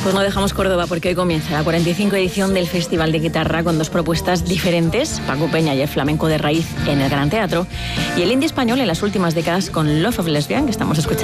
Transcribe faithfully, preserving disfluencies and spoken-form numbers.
Pues no dejamos Córdoba porque hoy comienza la cuarenta y cinco edición del Festival de Guitarra con dos propuestas diferentes, Paco Peña y el flamenco de raíz en el Gran Teatro y el indie español en las últimas décadas con Love of Lesbian, que estamos escuchando.